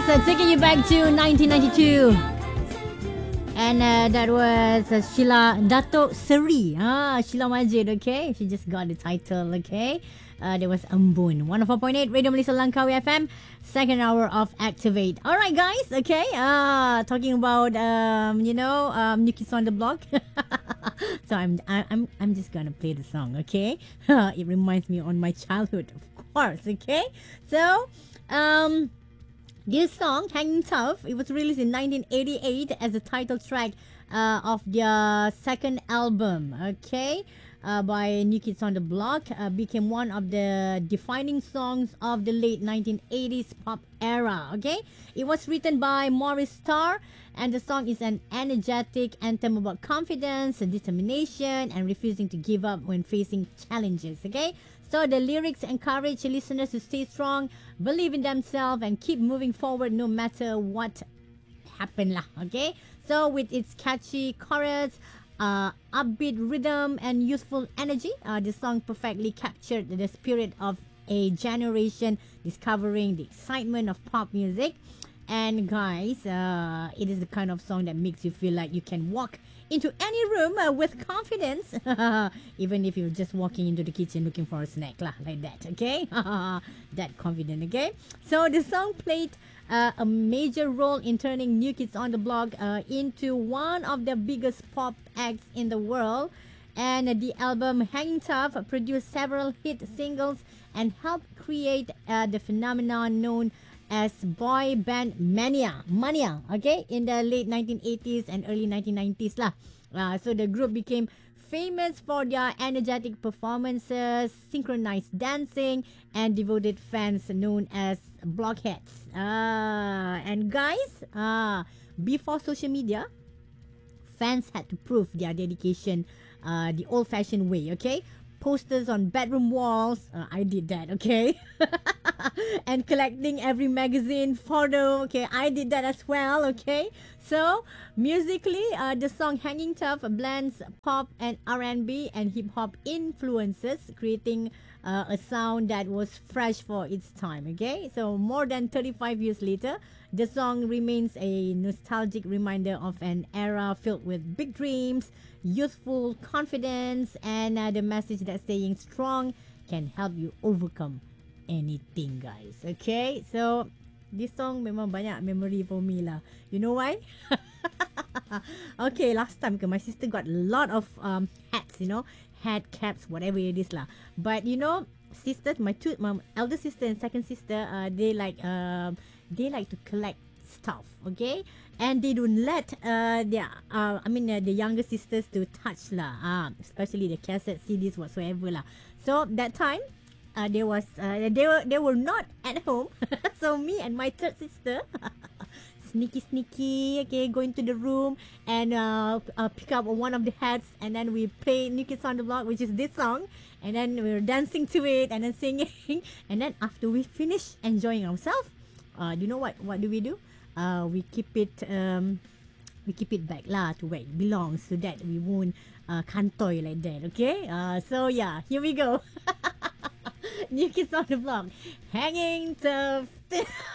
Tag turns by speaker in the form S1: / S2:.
S1: taking you back to 1992. And that was Sheila Dato Seri. Sheila Majid, okay? She just got the title, okay? There was Ambon. 104.8 Radio Malaysia Langkawi FM. Second hour of Activate. Alright, guys, okay? Talking about, New Kids on the Block. So I'm just gonna play the song, okay? It reminds me on my childhood, of course, okay? So, this song, Hanging Tough, it was released in 1988 as the title track of their second album, okay, by New Kids on the Block, became one of the defining songs of the late 1980s pop era, okay. It was written by Maurice Starr, and the song is an energetic anthem about confidence, determination, and refusing to give up when facing challenges, okay. So the lyrics encourage listeners to stay strong, believe in themselves, and keep moving forward no matter what happen lah. Okay. So with its catchy chorus, upbeat rhythm, and youthful energy, the song perfectly captured the spirit of a generation discovering the excitement of pop music. And guys, it is the kind of song that makes you feel like you can walk into any room with confidence, even if you're just walking into the kitchen looking for a snack lah, like that, okay? That confident, okay? So the song played a major role in turning New Kids on the Block into one of the biggest pop acts in the world. And the album Hanging Tough produced several hit singles and helped create the phenomenon known as boy band mania, okay, in the late 1980s and early 1990s lah. So the group became famous for their energetic performances, synchronized dancing, and devoted fans known as blockheads. And guys, before social media, fans had to prove their dedication the old-fashioned way, okay? Posters on bedroom walls. I did that, okay? And collecting every magazine photo. Okay, I did that as well, okay? So, musically, the song Hanging Tough blends pop and R&B and hip-hop influences, creating a sound that was fresh for its time, okay? So, more than 35 years later, the song remains a nostalgic reminder of an era filled with big dreams, youthful confidence, and the message that staying strong can help you overcome anything, guys. Okay, so this song memang banyak memory for me lah. You know why? Okay, last time my sister got a lot of hats, hat, caps, whatever it is lah. But sisters, my elder sister and second sister, they like to collect stuff, okay, and they don't let the younger sisters to touch lah, especially the cassette CDs whatsoever lah. So that time they were not at home. So me and my third sister sneaky, okay, go into the room and pick up one of the hats, and then we play New Kids on the Block, which is this song, and then we were dancing to it and then singing. And then after we finish enjoying ourselves, you know what do? We keep it back lah to where it belongs, so that we won't kantoy like that, okay? So yeah, here we go. New Kids on the Block, Hanging Tough.